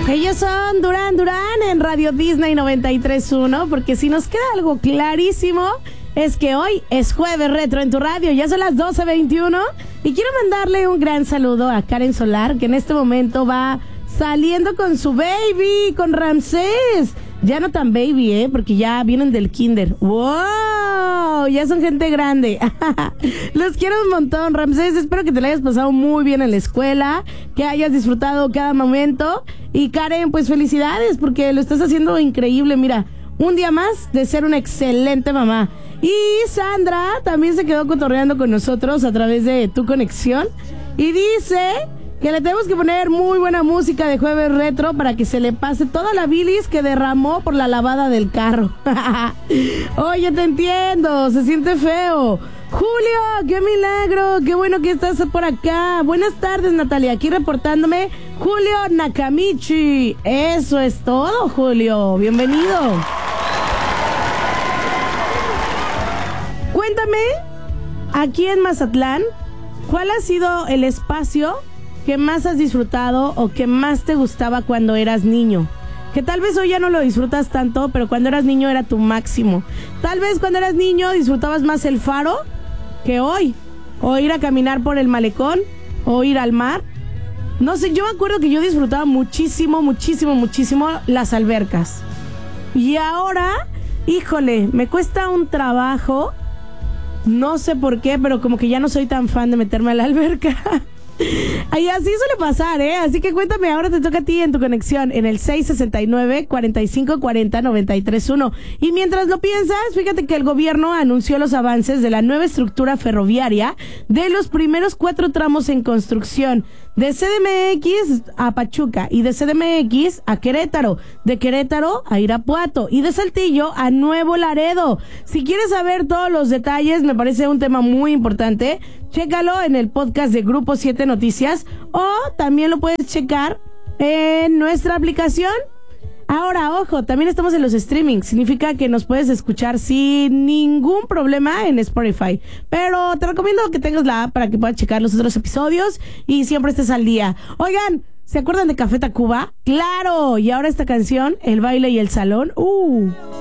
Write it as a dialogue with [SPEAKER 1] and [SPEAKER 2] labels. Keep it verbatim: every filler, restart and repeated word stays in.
[SPEAKER 1] Ellos son Duran Duran en Radio Disney noventa y tres punto uno, porque si nos queda algo clarísimo es que hoy es Jueves Retro en tu radio, ya son las doce veintiuno y quiero mandarle un gran saludo a Karen Solar, que en este momento va saliendo con su baby, con Ramsés. Ya no tan baby, ¿eh? Porque ya vienen del kinder. ¡Wow! Ya son gente grande. Los quiero un montón, Ramsés. Espero que te la hayas pasado muy bien en la escuela, que hayas disfrutado cada momento. Y Karen, pues felicidades, porque lo estás haciendo increíble. Mira, un día más de ser una excelente mamá. Y Sandra también se quedó cotorreando con nosotros a través de Tu Conexión. Y dice que le tenemos que poner muy buena música de Jueves Retro para que se le pase toda la bilis que derramó por la lavada del carro. Oye, te entiendo, se siente feo. Julio, qué milagro, qué bueno que estás por acá. Buenas tardes, Natalia, aquí reportándome Julio Nakamichi. Eso es todo, Julio, bienvenido. Cuéntame, aquí en Mazatlán, ¿cuál ha sido el espacio que más has disfrutado o que más te gustaba cuando eras niño? Que tal vez hoy ya no lo disfrutas tanto, pero cuando eras niño era tu máximo. Tal vez cuando eras niño disfrutabas más el faro que hoy, o ir a caminar por el malecón, o ir al mar. No sé, yo me acuerdo que yo disfrutaba muchísimo, muchísimo, muchísimo las albercas. Y ahora, híjole, me cuesta un trabajo, no sé por qué, pero como que ya no soy tan fan de meterme a la alberca. Y así suele pasar, ¿eh? Así que cuéntame, ahora te toca a ti en Tu Conexión, en el seis sesenta y nueve, cuarenta y cinco cuarenta, noventa y tres uno. Y mientras lo piensas, fíjate que el gobierno anunció los avances de la nueva estructura ferroviaria de los primeros cuatro tramos en construcción, de C D M X a Pachuca y de C D M X a Querétaro, de Querétaro a Irapuato y de Saltillo a Nuevo Laredo. Si quieres saber todos los detalles, me parece un tema muy importante, chécalo en el podcast de Grupo siete Noticias, o también lo puedes checar en nuestra aplicación. Ahora, ojo, también estamos en los streamings. Significa que nos puedes escuchar sin ningún problema en Spotify. Pero te recomiendo que tengas la app para que puedas checar los otros episodios y siempre estés al día. Oigan, ¿se acuerdan de Café Tacuba? ¡Claro! Y ahora esta canción, El Baile y el Salón. ¡Uh!